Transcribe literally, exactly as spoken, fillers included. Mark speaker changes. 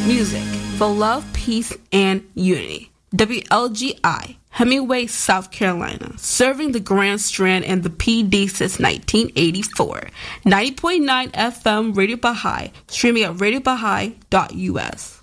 Speaker 1: Music for love, peace, and unity. W L G I, Hemingway, South Carolina, serving the Grand Strand and the P D since nineteen eighty-four. ninety point nine F M Radio Baha'i, streaming at radio baha'i dot U S.